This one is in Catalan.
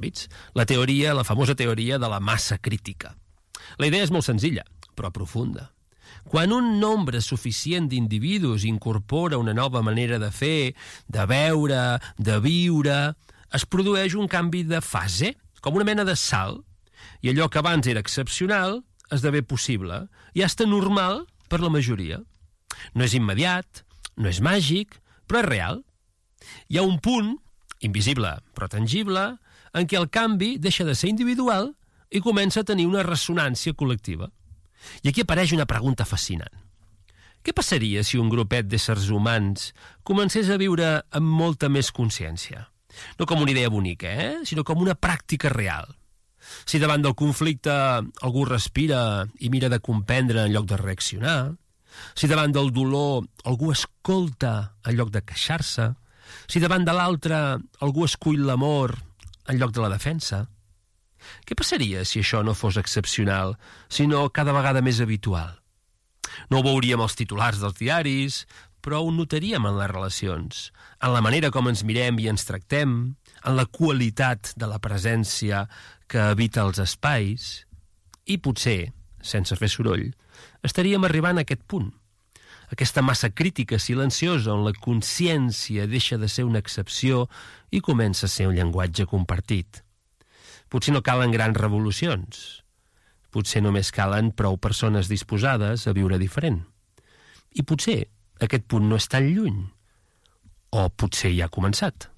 àmbits. La famosa teoria de la massa crítica. La idea és molt senzilla, però profunda. Quan un nombre suficient d'individus incorpora una nova manera de fer, de veure, de viure, es produeix un canvi de fase, com una mena de salt, i allò que abans era excepcional esdevé possible i està normal per la majoria. No és immediat, no és màgic, però és real. Hi ha un punt, invisible però tangible, en què el canvi deixa de ser individual i comença a tenir una ressonància col·lectiva. I aquí apareix una pregunta fascinant. Què passaria si un grupet d'éssers humans comencés a viure amb molta més consciència? No com una idea bonica, sinó com una pràctica real. Si davant del conflicte algú respira i mira de comprendre en lloc de reaccionar, si davant del dolor algú escolta en lloc de queixar-se, si davant de l'altre algú escull l'amor en lloc de la defensa, què passaria si això no fos excepcional, sinó cada vegada més habitual? No ho veuríem als titulars dels diaris, però ho notaríem en les relacions, en la manera com ens mirem i ens tractem, en la qualitat de la presència que habita els espais, i potser, sense fer soroll, estaríem arribant a aquest punt, aquesta massa crítica silenciosa on la consciència deixa de ser una excepció i comença a ser un llenguatge compartit. Potser no calen grans revolucions. Potser només calen prou persones disposades a viure diferent. I potser aquest punt no és tan lluny. O potser ja ha començat.